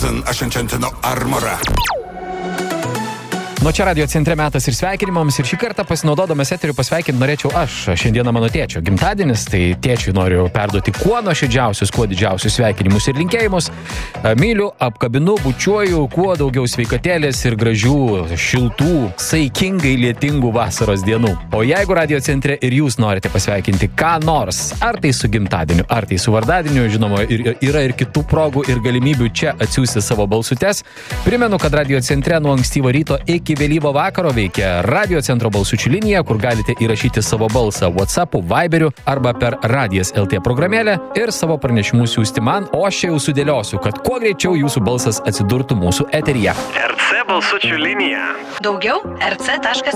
Johnson, Ashantino Armora. Nuo čia Radio Centre metas ir sveikinimams ir šį kartą pasinaudodamas eteriu pasveikinti norėčiau aš. Šiandieną mano tėčio gimtadienis, tai tėčiui noriu perduoti kuo nuoširdžiausius, kuo didžiausius sveikinimus ir linkėjimus. Myliu, apkabinu, bučiuoju, kuo daugiau sveikatėlės ir gražių, šiltų, saikingai lietingų vasaros dienų. O jeigu Radio Centre ir jūs norite pasveikinti ką nors, ar tai su gimtadieniu, ar tai su vardadieniu, žinoma, yra ir kitų progų ir galimybių čia atsiųsti savo balsutes. Primenu, kad Radio Centre nuo ankstyvo ryto iki vėlyvo vakaro veikia Radio Centro balsučių linija, kur galite įrašyti savo balsą WhatsApp'u, Viberiu arba per Radijas LT programėlę ir savo pranešimus siųsti man, o aš jau sudėliosiu, kad kuo greičiau jūsų balsas atsidurtų mūsų eteryje. RC balsučių linija. Daugiau rc.lt